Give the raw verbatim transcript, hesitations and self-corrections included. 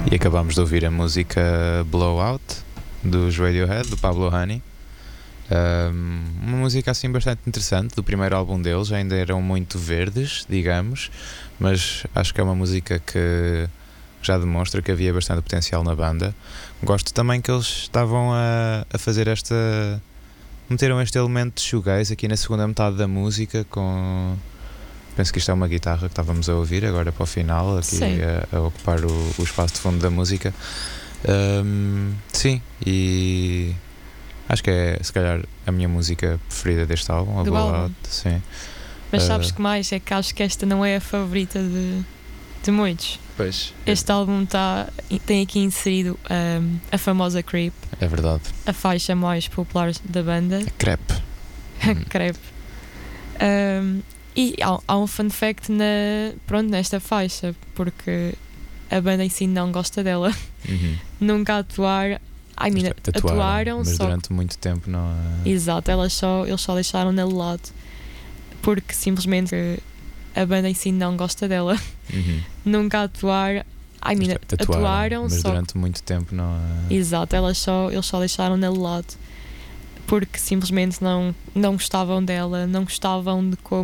E acabámos de ouvir a música Blowout dos Radiohead, do Pablo Honey. Um, uma música assim bastante interessante do primeiro álbum deles. Ainda eram muito verdes, digamos, mas acho que é uma música que já demonstra que havia bastante potencial na banda. Gosto também que eles estavam a, a fazer esta... meteram este elemento de shoegaze aqui na segunda metade da música com... penso que isto é uma guitarra que estávamos a ouvir agora para o final, aqui a, a ocupar o, o espaço de fundo da música. Um, sim, e acho que é se calhar a minha música preferida deste álbum, a Blowout, sim. Mas sabes uh, que mais? É que acho que esta não é a favorita de, de muitos. Pois. Este álbum tá, tem aqui inserido um, a famosa Creep. É verdade. A faixa mais popular da banda. A Crepe. Crepe. Um, e há, há um fun fact na, pronto, nesta faixa, porque a banda em si não gosta dela. Uhum. Nunca atuar, I mean, atuaram, atuaram mas só durante muito tempo não é... Exato, elas só, eles só deixaram de lado porque simplesmente a banda em si não gosta dela. Uhum. Nunca atuar, I mean, atuaram, atuaram mas só durante muito tempo não é... Exato, elas só, eles só deixaram de lado porque simplesmente não, não gostavam dela, não gostavam de como